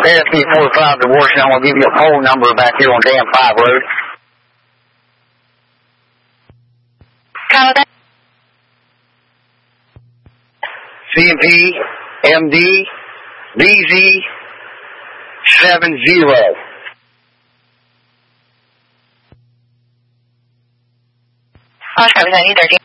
ASP45 to Washington. I'm going to give you a poll number back here on Dam 5 Road. CMP MD BZ 70. Oscar, was that 13?